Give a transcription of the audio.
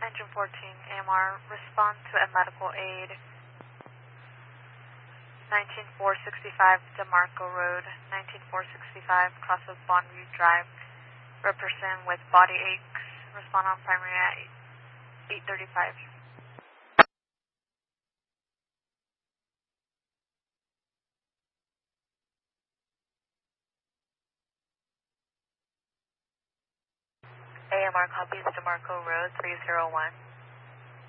Engine 14, AMR, respond to a medical aid. 19465 DeMarco Road, 19465 cross of Bonneview Drive. Represent with body aches. Respond on primary at 8:35. AMR copies DeMarco Road 301.